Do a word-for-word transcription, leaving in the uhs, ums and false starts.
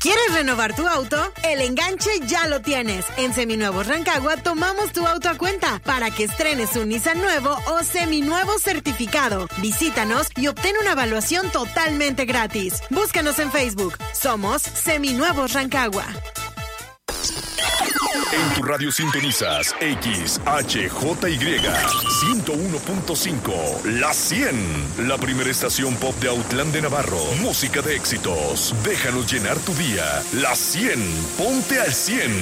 ¿Quieres renovar tu auto? El enganche ya lo tienes. En Seminuevos Rancagua tomamos tu auto a cuenta para que estrenes un Nissan nuevo o seminuevo certificado. Visítanos y obtén una evaluación totalmente gratis. Búscanos en Facebook. Somos Seminuevos Rancagua. En tu radio sintonizas X H J Y ciento uno punto cinco, La cien, la primera estación pop de Autlán de Navarro. Música de éxitos. Déjanos llenar tu día. La cien, ponte al cien.